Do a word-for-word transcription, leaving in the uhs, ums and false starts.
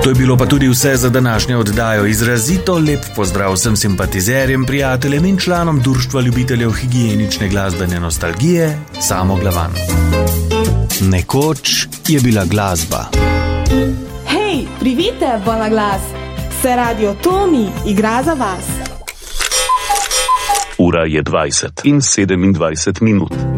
To je bilo pa tudi vse za današnjo oddajo. Izrazito lep pozdrav vsem simpatizerjem, prijateljem in članom Društva ljubiteljev higienične glasbene nostalgije Samo Glavan. Nekoč je bila glasba. Hej, privite, bona glas! Se Radio Tomi igra za vas. Ura je dvajset in sedemindvajset minut.